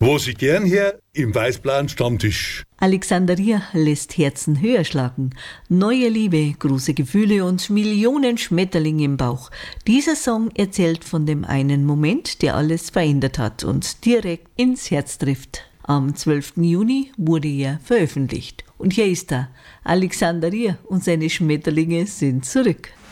Was ich gern her im weißblauen Stammtisch. Alexandria lässt Herzen höher schlagen. Neue Liebe, große Gefühle und Millionen Schmetterlinge im Bauch. Dieser Song erzählt von dem einen Moment, der alles verändert hat und direkt ins Herz trifft. Am 12. Juni wurde er veröffentlicht. Und hier ist er. Alexandria und seine Schmetterlinge sind zurück.